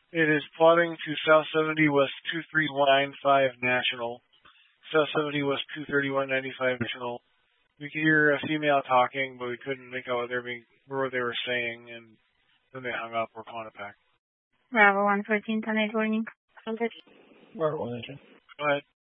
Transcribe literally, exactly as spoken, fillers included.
It is plotting to South seventy West two three one nine five National. South seventy West two thirty-one ninety-five National. We could hear a female talking, but we couldn't make out what they were, being, what they were saying, and then they hung up. We're calling it back. Bravo one fourteen, ten eight warning. Bravo one eighteen. Go ahead.